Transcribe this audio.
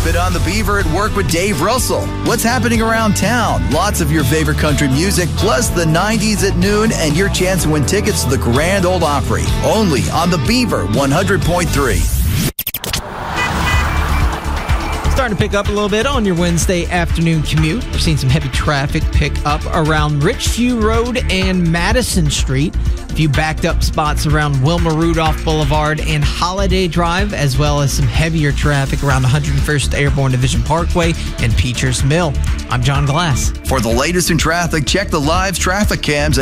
Keep it on the Beaver at Work with Dave Russell. What's happening around town? Lots of your favorite country music, plus the 90s at noon and your chance to win tickets to the Grand Ole Opry. Only on the Beaver 100.3. Starting to pick up a little bit on your Wednesday afternoon commute. We're seeing some heavy traffic pick up around Richview Road and Madison Street. A few backed up spots around Wilma Rudolph Boulevard and Holiday Drive, as well as some heavier traffic around 101st Airborne Division Parkway and Peachers Mill. I'm John Glass. For the latest in traffic, check the live traffic cams